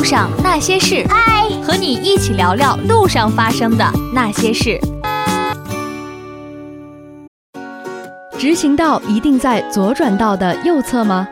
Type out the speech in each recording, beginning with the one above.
上那些事， 嗨， 和你一起聊聊路上发生的那些事。直行道一定在左转道的右侧吗？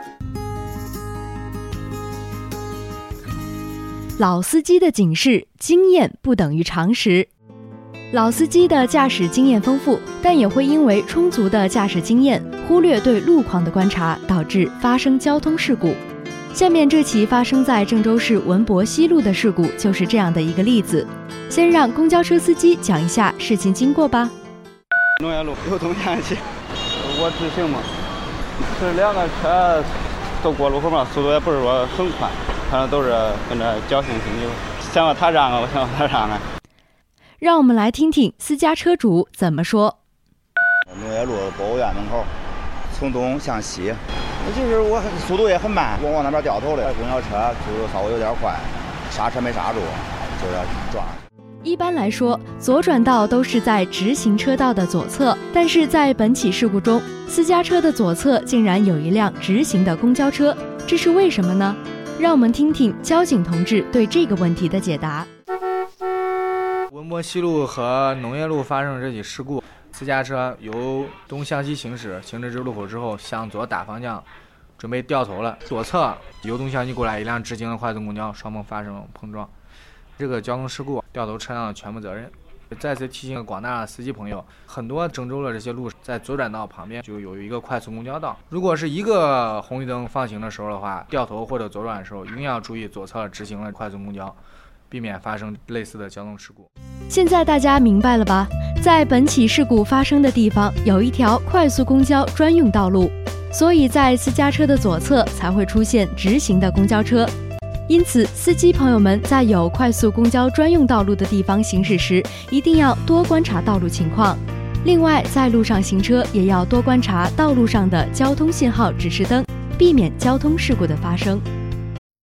老司机的警示：经验不等于常识。老司机的驾驶经验丰富，但也会因为充足的驾驶经验，忽略对路况的观察，导致发生交通事故。下面这起发生在郑州市文博西路的事故就是这样的一个例子。先让公交车司机讲一下事情经过吧。 农业路有东向西，我直行嘛，是两个车都过路口嘛，速度也不是说很快，反正都是跟着侥幸心理，想要他让啊，我想要他让啊。 让我们来听听私家车主怎么说。 农业路博物院门口，从东向西，就是我速度也很慢，我往那边掉头了，公交车速度稍微有点快，刹车没刹住，就要撞。 一般来说，左转道都是在直行车道的左侧，但是在本起事故中，私家车的左侧竟然有一辆直行的公交车，这是为什么呢？让我们听听交警同志对这个问题的解答。 文博西路和农业路发生这起事故，私家车由东向西行驶，行至路口之后向左打方向，准备掉头了。左侧由东向西过来一辆直行的快速公交，双方发生碰撞。这个交通事故掉头车辆的全部责任。再次提醒广大司机朋友，很多郑州的这些路在左转道旁边就有一个快速公交道，如果是一个红绿灯放行的时候的话，掉头或者左转的时候一定要注意左侧直行的快速公交，避免发生类似的交通事故。 现在大家明白了吧？在本起事故发生的地方有一条快速公交专用道路，所以在私家车的左侧才会出现直行的公交车。因此，司机朋友们在有快速公交专用道路的地方行驶时，一定要多观察道路情况。另外，在路上行车也要多观察道路上的交通信号指示灯，避免交通事故的发生。